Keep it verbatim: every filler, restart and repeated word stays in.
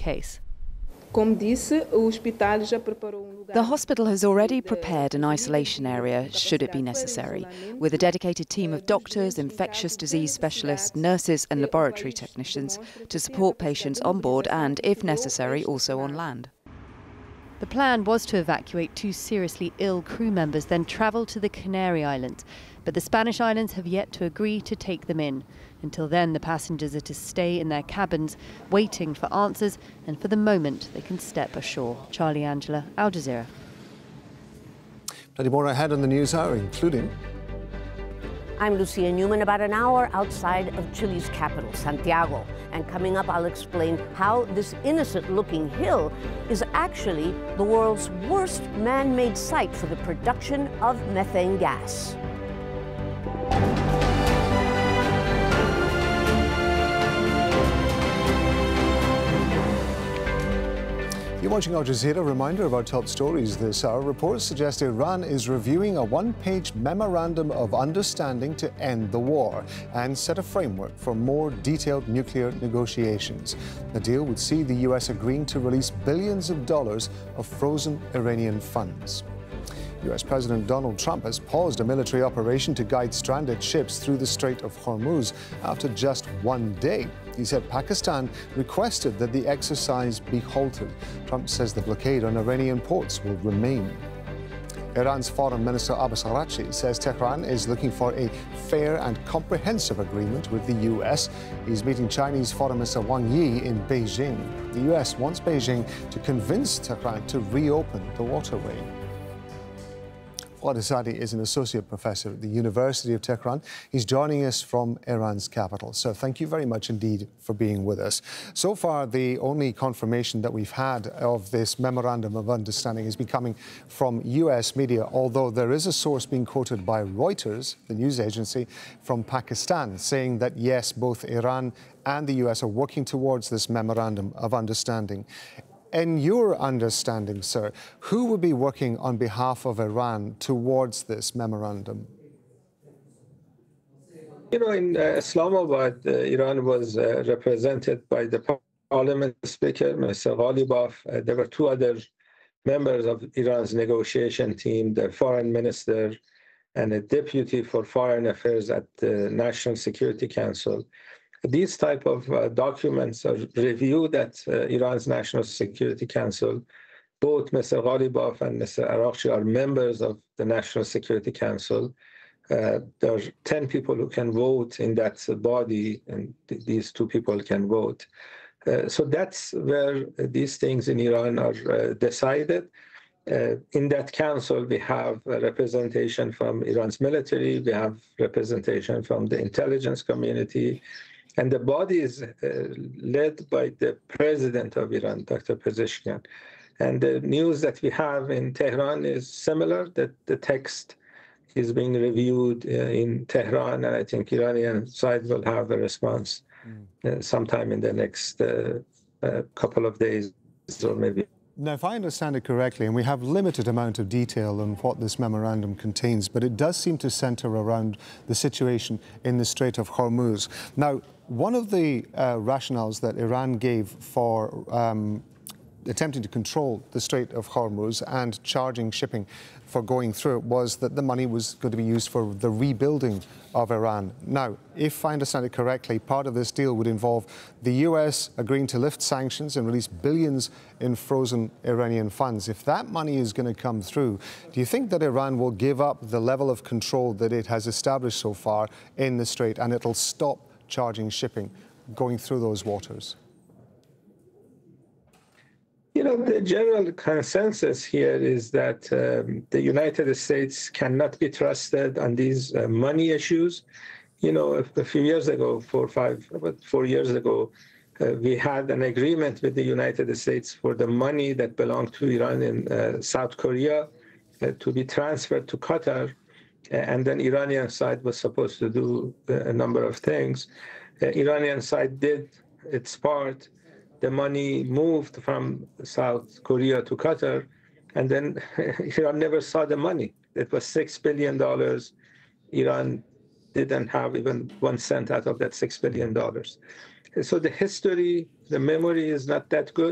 case. The hospital has already prepared an isolation area, should it be necessary, with a dedicated team of doctors, infectious disease specialists, nurses and laboratory technicians to support patients on board and, if necessary, also on land. The plan was to evacuate two seriously ill crew members, then travel to the Canary Islands. But the Spanish islands have yet to agree to take them in. Until then, the passengers are to stay in their cabins, waiting for answers and for the moment they can step ashore. Charlie Angela, Al Jazeera. Plenty more ahead on the news hour, including... I'm Lucia Newman, about an hour outside of Chile's capital, Santiago. And coming up, I'll explain how this innocent-looking hill is actually the world's worst man-made site for the production of methane gas. You're watching Al Jazeera. A reminder of our top stories this hour. Reports suggest Iran is reviewing a one-page memorandum of understanding to end the war and set a framework for more detailed nuclear negotiations. The deal would see the U S agreeing to release billions of dollars of frozen Iranian funds. U S President Donald Trump has paused a military operation to guide stranded ships through the Strait of Hormuz after just one day. He said Pakistan requested that the exercise be halted. Trump says the blockade on Iranian ports will remain. Iran's Foreign Minister Abbas Araghchi says Tehran is looking for a fair and comprehensive agreement with the U S. He's meeting Chinese Foreign Minister Wang Yi in Beijing. The U S wants Beijing to convince Tehran to reopen the waterway. Fuad Asadi is an associate professor at the University of Tehran. He's joining us from Iran's capital. So thank you very much indeed for being with us. So far, the only confirmation that we've had of this memorandum of understanding is coming from U S media, although there is a source being quoted by Reuters, the news agency, from Pakistan, saying that yes, both Iran and the U S are working towards this memorandum of understanding. In your understanding, sir, who would be working on behalf of Iran towards this memorandum? You know, in uh, Islamabad, uh, Iran was uh, represented by the parliament speaker, Mister Ghalibaf. Uh, there were two other members of Iran's negotiation team, the foreign minister and a deputy for foreign affairs at the National Security Council. These type of uh, documents are reviewed at uh, Iran's National Security Council. Both Mister Ghalibaf and Mister Araghchi are members of the National Security Council. Uh, there are ten people who can vote in that body, and th these two people can vote. Uh, so that's where these things in Iran are uh, decided. Uh, in that council, we have a representation from Iran's military, we have representation from the intelligence community, and the body is uh, led by the president of Iran, Doctor Pezeshkian. And the news that we have in Tehran is similar, that the text is being reviewed uh, in Tehran, and I think Iranian side will have a response mm. uh, sometime in the next uh, uh, couple of days or maybe. Now, if I understand it correctly, and we have limited amount of detail on what this memorandum contains, but it does seem to center around the situation in the Strait of Hormuz. Now, one of the uh, rationales that Iran gave for um, attempting to control the Strait of Hormuz and charging shipping for going through it was that the money was going to be used for the rebuilding of Iran. Now, if I understand it correctly, part of this deal would involve the U S agreeing to lift sanctions and release billions in frozen Iranian funds. If that money is going to come through, do you think that Iran will give up the level of control that it has established so far in the Strait, and it'll stop charging shipping going through those waters? You know, the general consensus here is that um, the United States cannot be trusted on these uh, money issues. You know, a, a few years ago, four or five, about four years ago, uh, we had an agreement with the United States for the money that belonged to Iran in uh, South Korea uh, to be transferred to Qatar. And then Iranian side was supposed to do a number of things. Uh, Iranian side did its part. The money moved from South Korea to Qatar, and then Iran never saw the money. It was six billion dollars. Iran didn't have even one cent out of that six billion dollars. So the history, the memory is not that good.